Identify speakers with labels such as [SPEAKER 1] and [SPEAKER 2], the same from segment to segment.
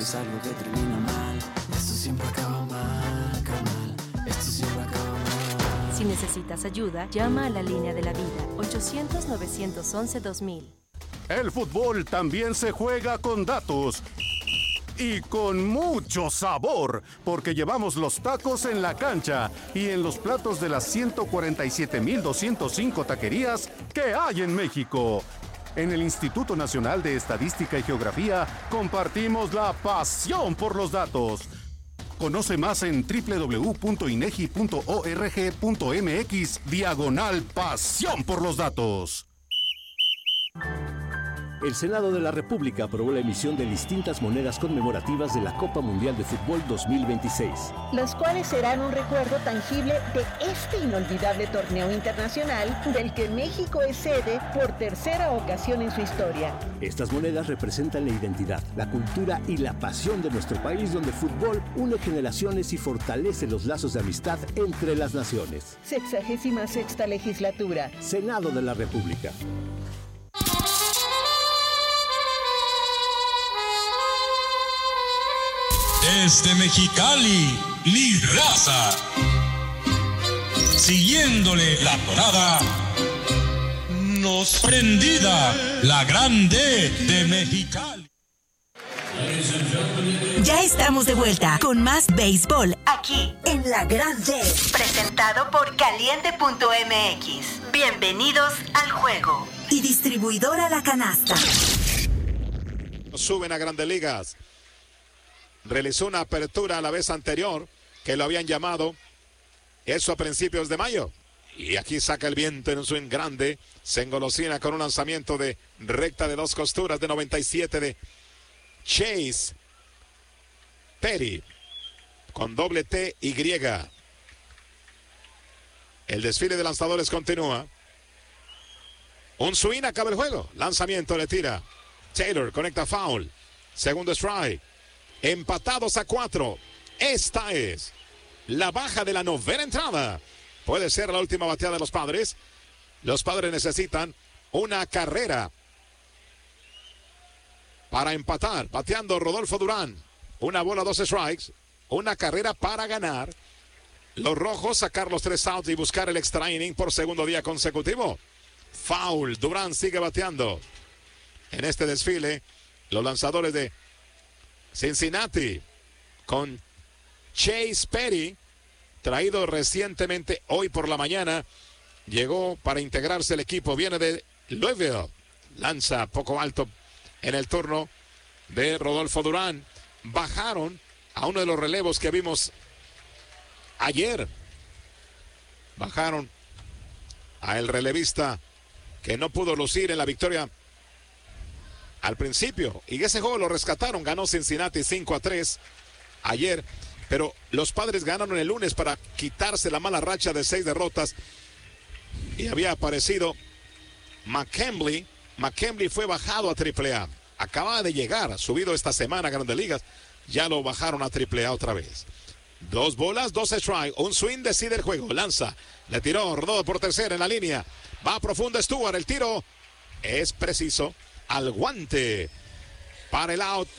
[SPEAKER 1] es algo que termina mal. Esto siempre acaba mal, carnal. Esto siempre acaba mal.
[SPEAKER 2] Si necesitas ayuda, llama a la línea de la vida, 800-911-2000.
[SPEAKER 3] El fútbol también se juega con datos. Y con mucho sabor, porque llevamos los tacos en la cancha y en los platos de las 147,205 taquerías que hay en México. En el Instituto Nacional de Estadística y Geografía compartimos la pasión por los datos. Conoce más en www.inegi.org.mx/pasión por los datos.
[SPEAKER 4] El Senado de la República aprobó la emisión de distintas monedas conmemorativas de la Copa Mundial de Fútbol 2026.
[SPEAKER 5] Las cuales serán un recuerdo tangible de este inolvidable torneo internacional del que México es sede por tercera ocasión en su historia.
[SPEAKER 4] Estas monedas representan la identidad, la cultura y la pasión de nuestro país, donde el fútbol une generaciones y fortalece los lazos de amistad entre las naciones.
[SPEAKER 5] 66ª legislatura.
[SPEAKER 4] Senado de la República.
[SPEAKER 6] Desde Mexicali, Lidraza. Siguiéndole la tonada, nos prendida la grande de Mexicali.
[SPEAKER 7] Ya estamos de vuelta con más béisbol aquí en La Grande. Presentado por Caliente.mx. Bienvenidos al juego. Y distribuidora La Canasta.
[SPEAKER 8] Suben a Grandes Ligas. Realizó una apertura a la vez anterior que lo habían llamado, eso a principios de mayo. Y aquí saca el viento en un swing grande. Se engolosina con un lanzamiento de recta de 2 costuras de 97 de Chase Petty con doble T-Y. El desfile de lanzadores continúa. Un swing, acaba el juego. Lanzamiento, le tira. Taylor conecta foul. Segundo strike. Empatados a 4. Esta es la baja de la 9ª entrada. Puede ser la última bateada de los Padres. Los Padres necesitan una carrera para empatar. Bateando Rodolfo Durán. Una bola, 2 strikes. Una carrera para ganar. Los Rojos sacar los 3 outs y buscar el extra inning por segundo día consecutivo. Foul. Durán sigue bateando. En este desfile, los lanzadores de Cincinnati con Chase Petty, traído recientemente hoy por la mañana, llegó para integrarse el equipo, viene de Louisville, lanza poco alto en el turno de Rodolfo Durán. Bajaron a uno de los relevos que vimos ayer, bajaron a el relevista que no pudo lucir en la victoria al principio, y ese juego lo rescataron. Ganó Cincinnati 5-3 ayer, pero los Padres ganaron el lunes para quitarse la mala racha de 6 derrotas, y había aparecido McKemley. McKemley fue bajado a AAA, acaba de llegar, subido esta semana a Grandes Ligas, ya lo bajaron a AAA otra vez. 2 bolas, 2 strikes, un swing decide el juego, lanza, le tiró, rodó por tercera en la línea, va profundo Stewart, el tiro es preciso, al guante para el out.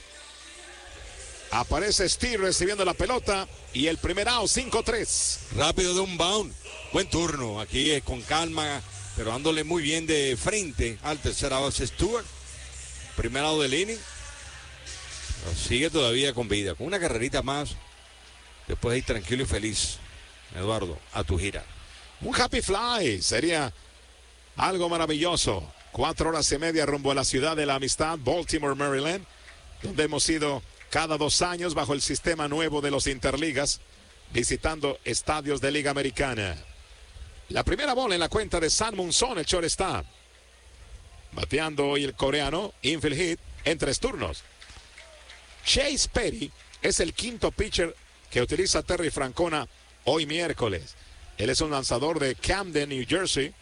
[SPEAKER 8] Aparece Steve recibiendo la pelota y el primer out, 5-3.
[SPEAKER 9] Rápido de un bound. Buen turno aquí con calma, pero dándole muy bien de frente al tercer out Stewart. Primer out del inning. Pero sigue todavía con vida, con una carrerita más. Después ahí tranquilo y feliz. Eduardo, a tu gira.
[SPEAKER 8] Un happy fly sería algo maravilloso. 4 horas y media rumbo a la ciudad de la amistad, Baltimore, Maryland, donde hemos ido cada 2 años bajo el sistema nuevo de los Interligas, visitando estadios de Liga Americana. La primera bola en la cuenta de San Monzón, el shortstop. Bateando hoy el coreano, infield hit en 3 turnos. Chase Petty es el 5º pitcher que utiliza Terry Francona hoy miércoles. Él es un lanzador de Camden, New Jersey.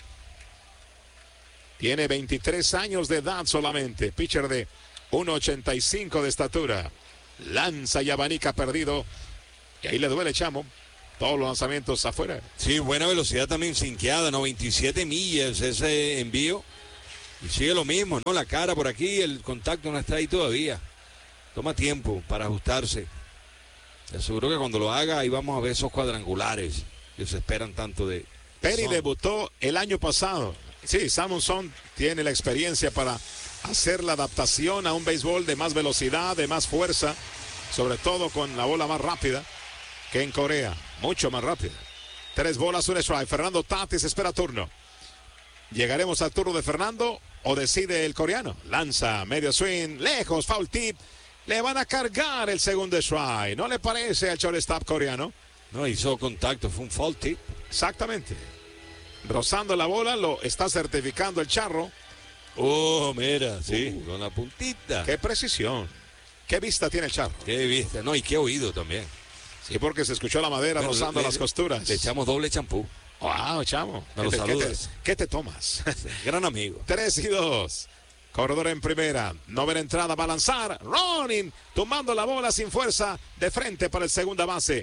[SPEAKER 8] Tiene 23 años de edad solamente. Pitcher de 1.85 de estatura. Lanza y abanica perdido. Y ahí le duele, Chamo. Todos los lanzamientos afuera.
[SPEAKER 9] Sí, buena velocidad también sinqueada, 97 millas ese envío. Y sigue lo mismo, ¿no? La cara por aquí, el contacto no está ahí todavía. Toma tiempo para ajustarse. Te aseguro que cuando lo haga, ahí vamos a ver esos cuadrangulares que se esperan tanto de...
[SPEAKER 8] Perry debutó el año pasado. Sí, Samuelson tiene la experiencia para hacer la adaptación a un béisbol de más velocidad, de más fuerza, sobre todo con la bola más rápida que en Corea, mucho más rápida. 3 bolas, 1 strike. Fernando Tatis espera turno. ¿Llegaremos al turno de Fernando o decide el coreano? Lanza, medio swing, lejos, foul tip. Le van a cargar el segundo strike. ¿No le parece al shortstop coreano?
[SPEAKER 9] No, hizo contacto, fue un foul tip.
[SPEAKER 8] Exactamente. Rozando la bola, lo está certificando el charro.
[SPEAKER 9] Oh, mira, sí, con la puntita.
[SPEAKER 8] Qué precisión. Qué vista tiene el charro.
[SPEAKER 9] Qué vista, no, y qué oído también.
[SPEAKER 8] Sí, porque se escuchó la madera rozando las costuras.
[SPEAKER 9] Le echamos doble champú.
[SPEAKER 8] Wow, chamo.
[SPEAKER 9] Me lo saludas.
[SPEAKER 8] ¿Qué te tomas?
[SPEAKER 9] Gran amigo.
[SPEAKER 8] 3-2. Corredor en primera. Novena entrada, va a lanzar. Ronin, tomando la bola sin fuerza. De frente para el segunda base.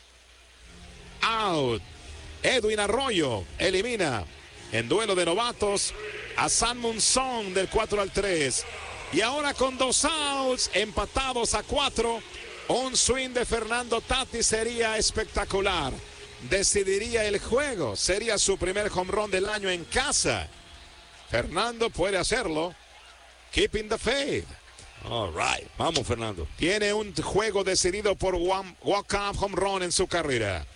[SPEAKER 8] Out. Edwin Arroyo elimina en duelo de novatos a Samuelson del 4-3. Y ahora con 2 outs, empatados a 4. Un swing de Fernando Tatis sería espectacular. Decidiría el juego. Sería su primer home run del año en casa. Fernando puede hacerlo. Keeping the faith.
[SPEAKER 9] All right. Vamos, Fernando.
[SPEAKER 8] Tiene un juego decidido por walk-off home run en su carrera.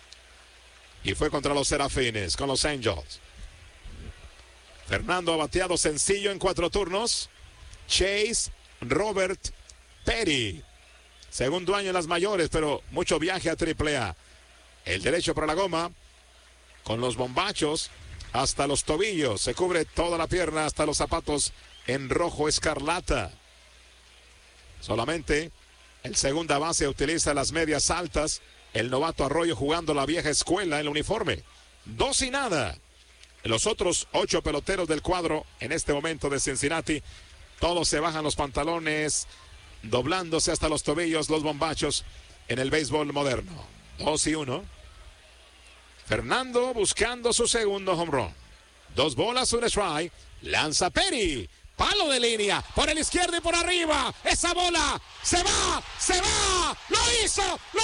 [SPEAKER 8] Y fue contra los Serafines, con los Angels. Fernando ha bateado sencillo en 4 turnos. Chase, Robert, Perry. Segundo año en las mayores, pero mucho viaje a AAA. El derecho para la goma, con los bombachos hasta los tobillos. Se cubre toda la pierna hasta los zapatos en rojo escarlata. Solamente el segunda base utiliza las medias altas. El novato Arroyo jugando la vieja escuela en el uniforme. 2-0. Los otros 8 peloteros del cuadro en este momento de Cincinnati, todos se bajan los pantalones, doblándose hasta los tobillos, los bombachos en el béisbol moderno. 2-1. Fernando buscando su segundo home run. 2 bolas, 1 strike. Lanza Perry. Palo de línea, por el izquierdo y por arriba. Esa bola se va, se va. Lo hizo,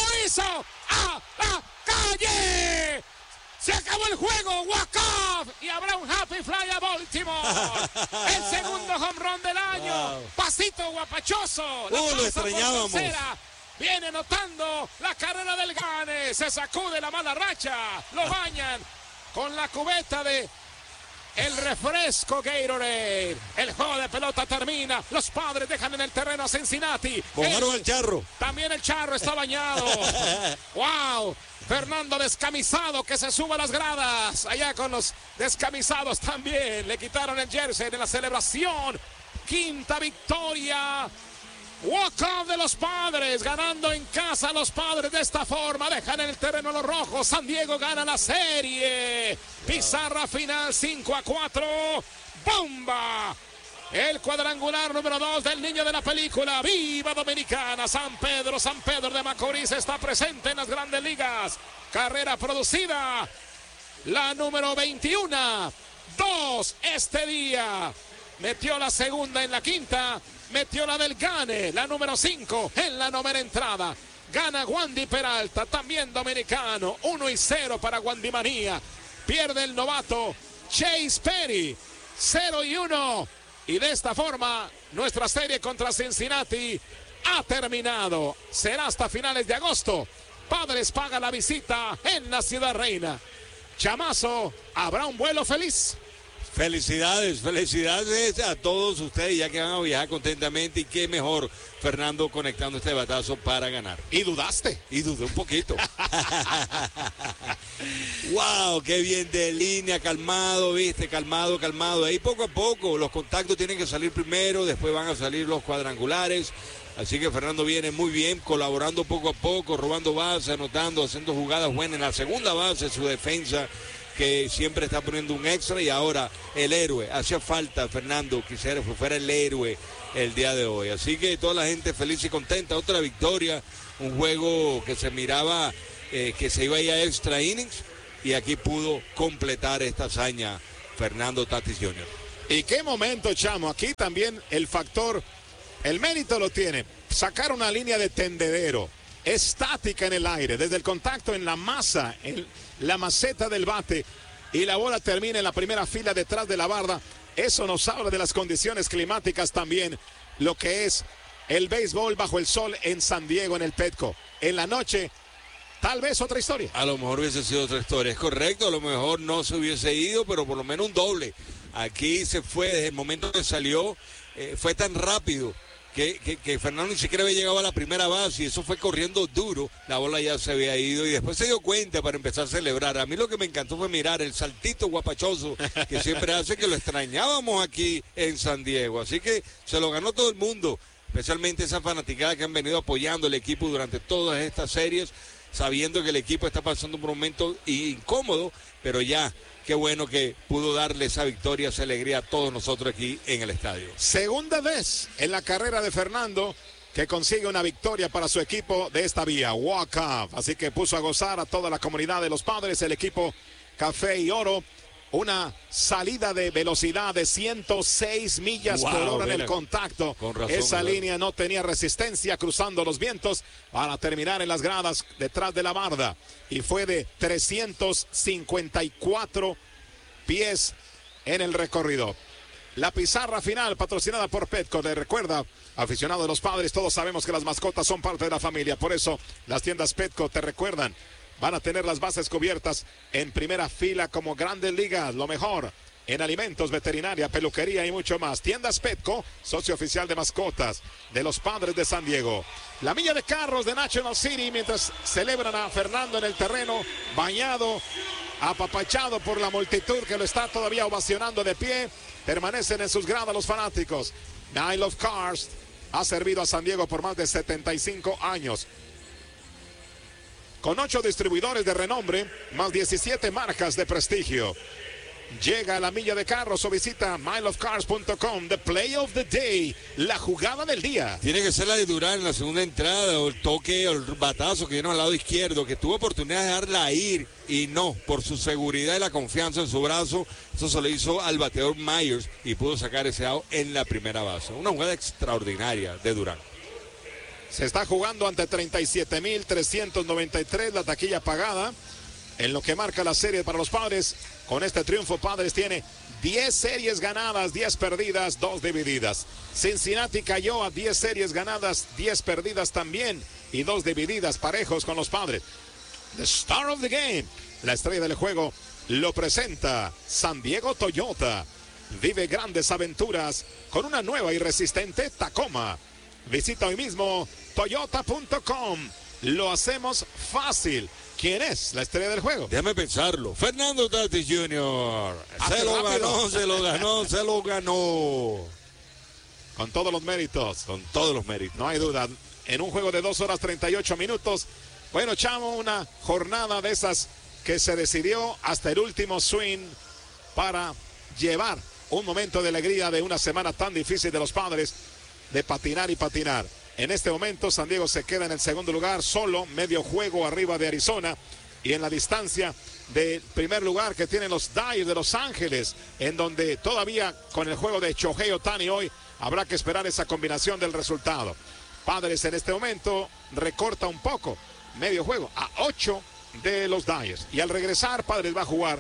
[SPEAKER 8] a la calle. Se acabó el juego, walk-off. Y habrá un happy fly a Baltimore. El segundo home run del año.
[SPEAKER 9] Wow.
[SPEAKER 8] Pasito guapachoso.
[SPEAKER 9] Lo extrañábamos.
[SPEAKER 8] Viene notando la carrera del Gane. Se sacude la mala racha. Lo bañan con la cubeta de el refresco Gatorade. El juego de pelota termina. Los Padres dejan en el terreno a Cincinnati.
[SPEAKER 9] Mojaron el charro.
[SPEAKER 8] También el charro está bañado. ¡Wow! Fernando descamisado que se sube a las gradas. Allá con los descamisados también. Le quitaron el jersey en la celebración. 5ª victoria. Walk-off de los Padres, ganando en casa los Padres de esta forma, dejan en el terreno a los rojos. San Diego gana la serie. Pizarra final 5-4. ¡Bomba! El cuadrangular número 2 del niño de la película. ¡Viva Dominicana! San Pedro de Macorís está presente en las grandes ligas. Carrera producida. La número 21. 2 este día. Metió la segunda en la 5ª. Metió la del Gane, la número 5 en la 9ª entrada. Gana Wandy Peralta, también dominicano. 1-0 para Wandy Manía. Pierde el novato Chase Perry. 0-1. Y de esta forma, nuestra serie contra Cincinnati ha terminado. Será hasta finales de agosto. Padres paga la visita en la Ciudad Reina. Chamazo, ¿habrá un vuelo feliz?
[SPEAKER 9] Felicidades a todos ustedes, ya que van a viajar contentamente. Y qué mejor, Fernando, conectando este batazo para ganar.
[SPEAKER 8] ¿Y dudaste?
[SPEAKER 9] Y dudé un poquito. Wow, qué bien de línea, calmado, viste, calmado. Ahí poco a poco, los contactos tienen que salir primero, después van a salir los cuadrangulares. Así que Fernando viene muy bien, colaborando poco a poco, robando bases, anotando, haciendo jugadas buenas en la segunda base, su defensa, que siempre está poniendo un extra. Y ahora el héroe, hacía falta Fernando que fuera el héroe el día de hoy. Así que toda la gente feliz y contenta. Otra victoria, un juego que se miraba que se iba a ir a extra innings, y aquí pudo completar esta hazaña Fernando Tatis Jr.
[SPEAKER 8] Y qué momento, chamo. Aquí también el factor, el mérito lo tiene sacar una línea de tendedero estática en el aire, desde el contacto en la masa, en la maceta del bate, y la bola termina en la primera fila detrás de la barda. Eso nos habla de las condiciones climáticas también, lo que es el béisbol bajo el sol en San Diego, en el Petco. En la noche, tal vez otra historia.
[SPEAKER 9] A lo mejor hubiese sido otra historia, es correcto, a lo mejor no se hubiese ido, pero por lo menos un doble. Aquí se fue desde el momento que salió, fue tan rápido que Fernando ni siquiera había llegado a la primera base y eso fue corriendo duro, la bola ya se había ido y después se dio cuenta para empezar a celebrar. A mí lo que me encantó fue mirar el saltito guapachoso que siempre hace, que lo extrañábamos aquí en San Diego, así que se lo ganó todo el mundo, especialmente esa fanaticada que han venido apoyando el equipo durante todas estas series, sabiendo que el equipo está pasando un momento incómodo, pero ya qué bueno que pudo darle esa victoria, esa alegría a todos nosotros aquí en el estadio.
[SPEAKER 8] Segunda vez en la carrera de Fernando que consigue una victoria para su equipo de esta vía, walk-off. Así que puso a gozar a toda la comunidad de los Padres, el equipo Café y Oro. Una salida de velocidad de 106 millas por hora en el contacto.
[SPEAKER 9] Con razón,
[SPEAKER 8] esa
[SPEAKER 9] ¿verdad?
[SPEAKER 8] línea no tenía resistencia, cruzando los vientos para terminar en las gradas detrás de la barda. Y fue de 354 pies en el recorrido. La pizarra final, patrocinada por Petco. Le recuerda, aficionado de los Padres, todos sabemos que las mascotas son parte de la familia. Por eso las tiendas Petco te recuerdan, van a tener las bases cubiertas en primera fila como Grandes Ligas, lo mejor en alimentos, veterinaria, peluquería y mucho más. Tiendas Petco, socio oficial de mascotas de los Padres de San Diego. La milla de carros de National City mientras celebran a Fernando en el terreno, bañado, apapachado por la multitud que lo está todavía ovacionando de pie. Permanecen en sus gradas los fanáticos. Night of Cars ha servido a San Diego por más de 75 años. Con 8 distribuidores de renombre, más 17 marcas de prestigio. Llega a la milla de carros o visita mileofcars.com. The play of the day, la jugada del día.
[SPEAKER 9] Tiene que ser la de Durán en la segunda entrada, o el toque, o el batazo que vino al lado izquierdo, que tuvo oportunidad de dejarla ir y no, por su seguridad y la confianza en su brazo, eso se le hizo al bateador Myers y pudo sacar ese out en la primera base. Una jugada extraordinaria de Durán.
[SPEAKER 8] Se está jugando ante 37,393, la taquilla pagada. En lo que marca la serie para los Padres, con este triunfo Padres tiene 10 series ganadas, 10 perdidas, 2 divididas. Cincinnati cayó a 10 series ganadas, 10 perdidas también y 2 divididas, parejos con los Padres. The Star of the Game, la estrella del juego, lo presenta San Diego Toyota. Vive grandes aventuras con una nueva y resistente Tacoma. Visita hoy mismo toyota.com. Lo hacemos fácil. ¿Quién es la estrella del juego?
[SPEAKER 9] Déjame pensarlo. Fernando Tatis Jr. Se lo ganó, se lo ganó, se lo ganó.
[SPEAKER 8] Con todos los méritos.
[SPEAKER 9] Con todos los méritos.
[SPEAKER 8] No hay duda. En un juego de 2 horas 38 minutos. Bueno, Chamo, una jornada de esas que se decidió hasta el último swing para llevar un momento de alegría de una semana tan difícil de los Padres, de patinar y patinar. En este momento San Diego se queda en el segundo lugar, solo medio juego arriba de Arizona y en la distancia del primer lugar que tienen los Dodgers de Los Ángeles, en donde todavía con el juego de Shohei Ohtani hoy habrá que esperar esa combinación del resultado. Padres en este momento recorta un poco, medio juego, a 8 de los Dodgers. Y al regresar, Padres va a jugar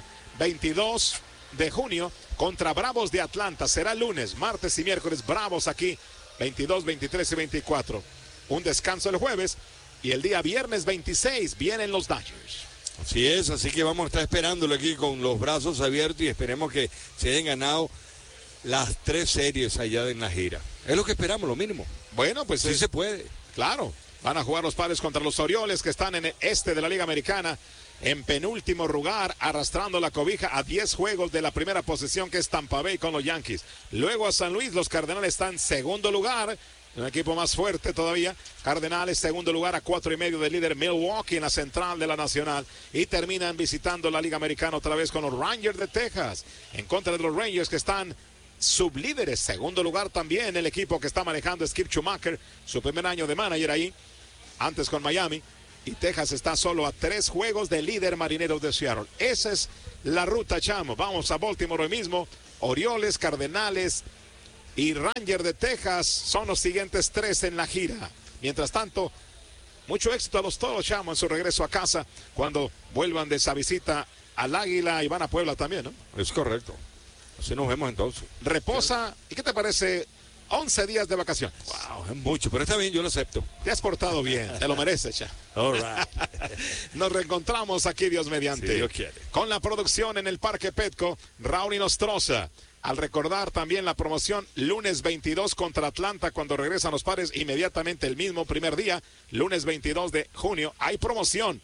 [SPEAKER 8] 22 de junio contra Bravos de Atlanta. Será lunes, martes y miércoles, Bravos aquí. 22, 23 y 24. Un descanso el jueves y el día viernes 26 vienen los Dodgers.
[SPEAKER 9] Así es, así que vamos a estar esperándolo aquí con los brazos abiertos y esperemos que se hayan ganado las 3 series allá en la gira. Es lo que esperamos, lo mínimo.
[SPEAKER 8] Bueno, pues
[SPEAKER 9] sí se puede.
[SPEAKER 8] Claro, van a jugar los Padres contra los Orioles que están en el este de la Liga Americana. En penúltimo lugar, arrastrando la cobija a 10 juegos de la primera posición que es Tampa Bay con los Yankees. Luego a San Luis, los Cardenales están en segundo lugar, un equipo más fuerte todavía. Cardenales, segundo lugar a 4.5 del líder Milwaukee en la central de la Nacional. Y terminan visitando la Liga Americana otra vez con los Rangers de Texas. En contra de los Rangers que están sublíderes. Segundo lugar también el equipo que está manejando Skip Schumacher, su primer año de manager ahí, antes con Miami. Y Texas está solo a 3 juegos del líder Marineros de Seattle. Esa es la ruta, Chamo. Vamos a Baltimore hoy mismo. Orioles, Cardenales y Rangers de Texas son los siguientes 3 en la gira. Mientras tanto, mucho éxito a los Toros, Chamo, en su regreso a casa cuando vuelvan de esa visita al Águila y van a Puebla también, ¿no?
[SPEAKER 9] Es correcto. Así nos vemos entonces.
[SPEAKER 8] Reposa. ¿Y qué te parece? 11 días de vacaciones.
[SPEAKER 9] Wow, es mucho, pero está bien, yo lo acepto.
[SPEAKER 8] Te has portado bien, te lo mereces, ya.
[SPEAKER 9] All right.
[SPEAKER 8] Nos reencontramos aquí, Dios mediante.
[SPEAKER 9] Si Dios quiere.
[SPEAKER 8] Con la producción en el Parque Petco, Raúl Nostroza. Al recordar también la promoción lunes 22 contra Atlanta cuando regresan los Padres inmediatamente el mismo primer día, lunes 22 de junio, hay promoción.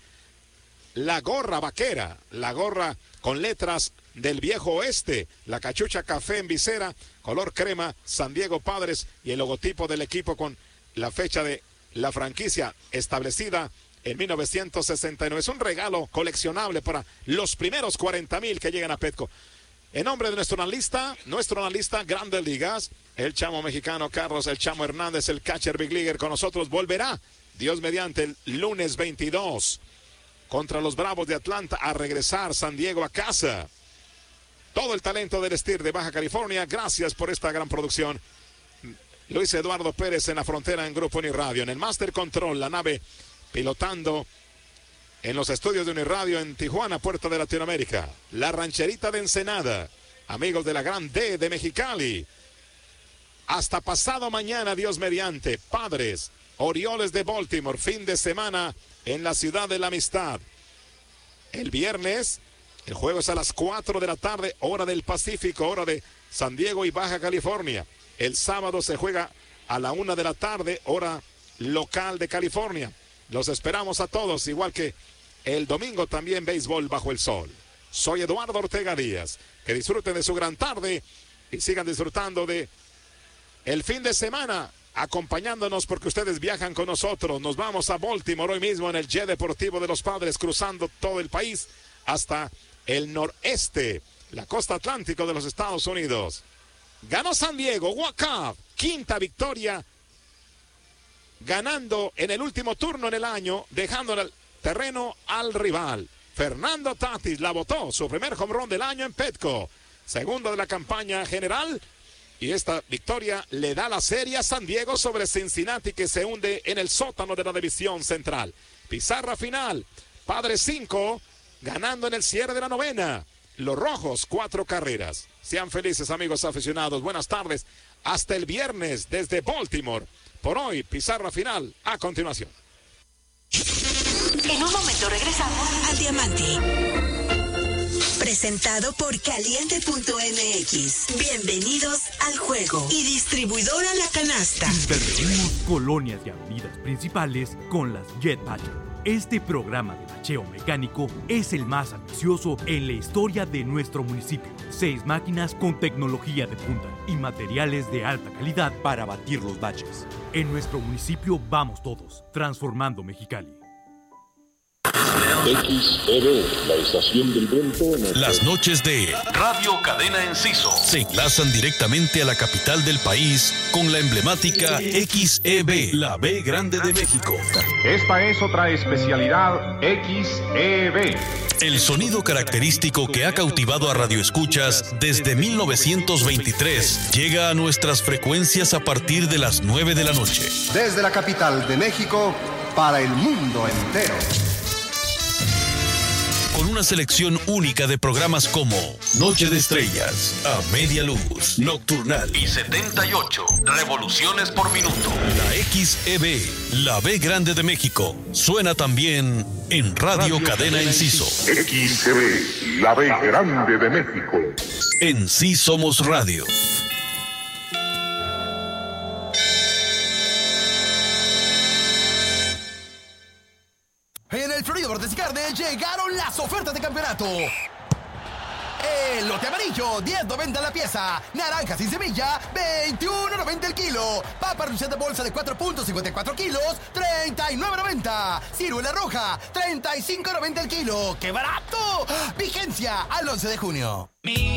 [SPEAKER 8] La gorra vaquera, la gorra con letras del viejo oeste, la cachucha café en visera, color crema, San Diego Padres y el logotipo del equipo con la fecha de la franquicia establecida en 1969. Es un regalo coleccionable para los primeros 40,000 que llegan a Petco. En nombre de nuestro analista, Grandes Ligas, el chamo mexicano Carlos El Chamo Hernández, el catcher Big Leaguer con nosotros, volverá, Dios mediante, el lunes 22 contra los Bravos de Atlanta a regresar San Diego a casa. Todo el talento del Steer de Baja California, gracias por esta gran producción. Luis Eduardo Pérez en la frontera en Grupo Uniradio, en el Master Control, la nave pilotando en los estudios de Uniradio en Tijuana, Puerto de Latinoamérica. La Rancherita de Ensenada, amigos de la Gran D de Mexicali. Hasta pasado mañana, Dios mediante, Padres, Orioles de Baltimore, fin de semana en la Ciudad de la Amistad. El viernes, el juego es a las 4 de la tarde, hora del Pacífico, hora de San Diego y Baja California. El sábado se juega a la 1 de la tarde, hora local de California. Los esperamos a todos, igual que el domingo también béisbol bajo el sol. Soy Eduardo Ortega Díaz. Que disfruten de su gran tarde y sigan disfrutando de el fin de semana, acompañándonos porque ustedes viajan con nosotros. Nos vamos a Baltimore hoy mismo en el Jet Deportivo de los Padres, cruzando todo el país hasta el noreste, la costa atlántica de los Estados Unidos. Ganó San Diego, walk-off, quinta victoria, ganando en el último turno en el año, dejando en el terreno al rival. Fernando Tatis la botó, su primer home run del año en Petco, segundo de la campaña general, y esta victoria le da la serie a San Diego sobre Cincinnati, que se hunde en el sótano de la división central. Pizarra final, Padres 5, ganando en el cierre de la novena. Los Rojos 4 carreras. Sean felices, amigos aficionados, buenas tardes, hasta el viernes desde Baltimore. Por hoy, pizarra final a continuación.
[SPEAKER 7] En un momento regresamos al Diamante. Presentado por Caliente.mx. Bienvenidos al juego. Y distribuidora La Canasta.
[SPEAKER 10] Intervenimos colonias y avenidas principales con las Jet Patcher. Este programa de bacheo mecánico es el más ambicioso en la historia de nuestro municipio. 6 máquinas con tecnología de punta y materiales de alta calidad para batir los baches. En nuestro municipio vamos todos, transformando Mexicali.
[SPEAKER 11] XEB, la estación del viento.
[SPEAKER 6] Las noches de Radio Cadena Enciso se enlazan directamente a la capital del país con la emblemática XEB, la B Grande de México.
[SPEAKER 12] Esta es otra especialidad XEB.
[SPEAKER 6] El sonido característico que ha cautivado a radioescuchas desde 1923 llega a nuestras frecuencias a partir de las 9 de la noche.
[SPEAKER 13] Desde la capital de México para el mundo entero.
[SPEAKER 6] Con una selección única de programas como Noche de Estrellas, A Media Luz, Nocturnal y 78 revoluciones por minuto. La XEB, la B Grande de México, suena también en Radio Cadena Enciso.
[SPEAKER 11] XEB, la B Grande de México.
[SPEAKER 6] En Sí Somos Radio.
[SPEAKER 14] En el Florido Bortescarde llegaron las ofertas de campeonato. Elote amarillo, $10.90 la pieza. Naranja sin semilla, $21.90 el kilo. Papa Ruchet de bolsa de 4.54 kilos, $39.90. Ciruela roja, $35.90 el kilo. ¡Qué barato! Vigencia al 11 de junio.